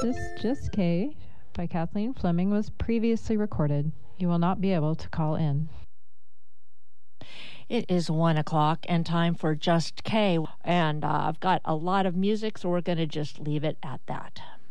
This Just Kay by Kathleen Fleming was previously recorded. You will not be able to call in. It is 1 o'clock and time for Just Kay, and I've got a lot of music, so we're going to just leave it at that.